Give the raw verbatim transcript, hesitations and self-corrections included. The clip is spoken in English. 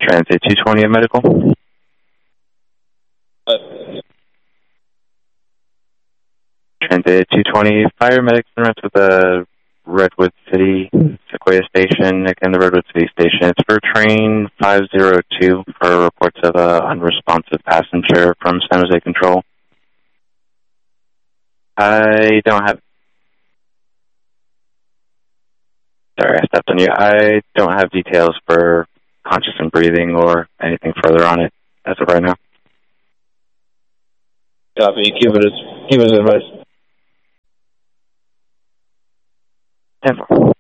Transit two twenty of medical. Uh, Transit two twenty, fire medics in with the Redwood City Sequoia Station. Again, the Redwood City Station. It's for train five zero two for reports of an unresponsive passenger from San Jose Control. I don't have... Sorry, I stepped on you. I don't have details for conscious and breathing or anything further on it as of right now. Copy. Keep it as, keep it as advice. ten four.